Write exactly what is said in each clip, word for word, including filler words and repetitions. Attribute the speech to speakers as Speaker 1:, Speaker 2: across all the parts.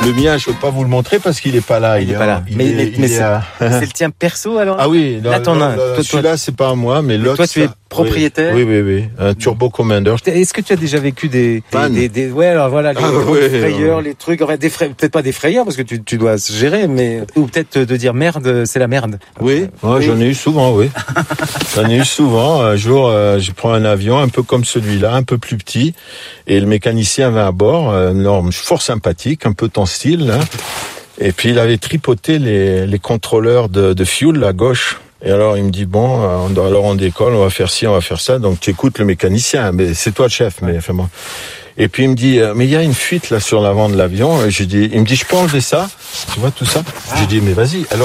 Speaker 1: Le mien, je ne peux pas vous le montrer parce qu'il n'est pas là.
Speaker 2: Il n'est pas là.
Speaker 1: Il
Speaker 2: mais
Speaker 1: est,
Speaker 2: mais,
Speaker 1: il
Speaker 2: mais
Speaker 1: est
Speaker 2: c'est,
Speaker 1: à...
Speaker 2: c'est le tien perso alors?
Speaker 1: Ah oui,
Speaker 2: là, t'en as un.
Speaker 1: Toi, celui-là, c'est pas à moi, mais l'autre.
Speaker 2: Toi, tu es
Speaker 1: ça...
Speaker 2: propriétaire?
Speaker 1: Oui, oui, oui. Un Turbo Commander.
Speaker 2: Est-ce que tu as déjà vécu des, des, des, des ouais, alors voilà, les,
Speaker 1: ah,
Speaker 2: les
Speaker 1: ouais,
Speaker 2: frayeurs,
Speaker 1: ouais.
Speaker 2: les trucs, enfin, des fray... peut-être pas des frayeurs parce que tu, tu dois se gérer, mais ou peut-être de dire merde, c'est la merde.
Speaker 1: Oui, ouais, oui. J'en ai eu souvent, oui. J'en ai eu souvent. Un jour, euh, je prends un avion un peu comme celui-là, un peu plus petit, et le mécanicien va à bord, un homme fort sympathique, un peu ton style, là. Et puis il avait tripoté les, les contrôleurs de, de fuel à gauche. Et alors il me dit bon, on, alors on décolle, on va faire ci, on va faire ça. Donc tu écoutes le mécanicien, mais c'est toi le chef. Mais enfin bon. Et puis il me dit mais il y a une fuite là sur l'avant de l'avion. Et je dis, il me dit je peux enlever ça, tu vois tout ça. Ah. Je dis mais vas-y. Alors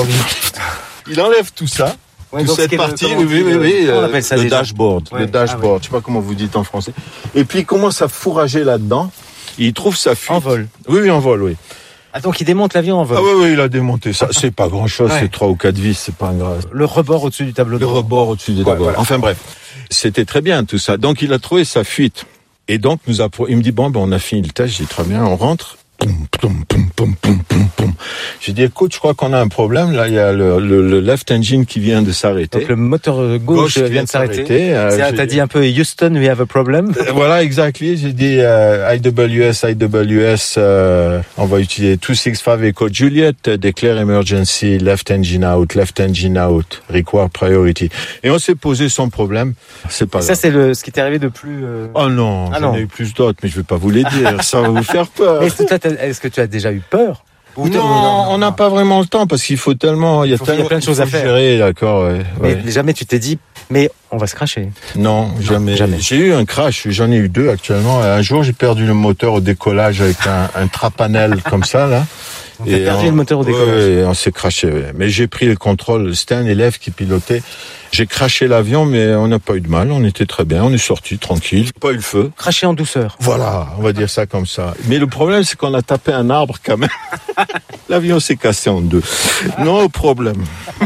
Speaker 1: il, il enlève tout ça.
Speaker 2: Ouais,
Speaker 1: toute cette partie, oui, oui, oui, oui,
Speaker 2: on appelle ça
Speaker 1: le
Speaker 2: déjà
Speaker 1: dashboard,
Speaker 2: ouais.
Speaker 1: le dashboard. Ah, ouais. Je sais pas comment vous dites en français. Et puis il commence à fourrager là-dedans. Il trouve sa fuite.
Speaker 2: En vol.
Speaker 1: Oui, oui, en vol, oui.
Speaker 2: Ah, donc il démonte l'avion en vol.
Speaker 1: Ah oui, oui, il a démonté ça. C'est pas grand-chose, ouais. C'est trois ou quatre vis, c'est pas grave.
Speaker 2: Le rebord au-dessus du tableau de
Speaker 1: bord. Le rebord au-dessus du tableau. Ouais, voilà. Enfin bref, c'était très bien tout ça. Donc il a trouvé sa fuite. Et donc nous a... il me dit bon, ben on a fini le test. J'ai dit très bien, on rentre. Poum, poum, poum, poum, poum, poum, poum. J'ai dit écoute, je crois qu'on a un problème. Là, il y a le, le, le left engine qui vient de s'arrêter.
Speaker 2: Donc le moteur gauche, gauche vient de s'arrêter. Euh, T'as dit un peu Houston, we have a problem.
Speaker 1: Euh, voilà, exactement. J'ai dit euh, I W S, I W S. Euh, on va utiliser deux six cinq Echo Juliet. Declare emergency, left engine out, left engine out, require priority. Et on s'est posé son problème. C'est pas
Speaker 2: ça,
Speaker 1: grave.
Speaker 2: c'est le ce qui t'est arrivé de plus. Euh...
Speaker 1: Oh non, ah j'en ai eu plus d'autres, mais je vais pas vous les dire. Ça va vous faire peur.
Speaker 2: Mais toi, est-ce que tu as déjà eu peur?
Speaker 1: Non, non, non, on n'a pas vraiment le temps parce qu'il faut tellement, il y a,
Speaker 2: faut,
Speaker 1: tellement,
Speaker 2: il y a plein de choses à faire.
Speaker 1: Gérer, d'accord. Ouais,
Speaker 2: mais
Speaker 1: ouais.
Speaker 2: jamais tu t'es dit, mais on va se crasher.
Speaker 1: Non, non jamais. jamais. J'ai eu un crash, j'en ai eu deux actuellement. Un jour, j'ai perdu le moteur au décollage avec un, un trapanel comme ça là.
Speaker 2: On a perdu on, le moteur au décollage.
Speaker 1: Ouais, on s'est crashé. Ouais. Mais j'ai pris le contrôle. C'était un élève qui pilotait. J'ai crashé l'avion, mais on n'a pas eu de mal. On était très bien. On est sorti tranquille. Pas eu le feu.
Speaker 2: Craché en douceur.
Speaker 1: Voilà, on va dire ça comme ça. Mais le problème, c'est qu'on a tapé un arbre quand même. L'avion s'est cassé en deux. Non problème.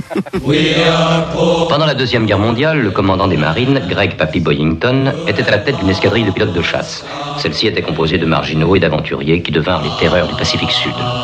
Speaker 3: Pendant la Deuxième Guerre mondiale, le commandant des marines, Greg Papy Boyington, était à la tête d'une escadrille de pilotes de chasse. Celle-ci était composée de marginaux et d'aventuriers qui devinrent les terreurs du Pacifique Sud.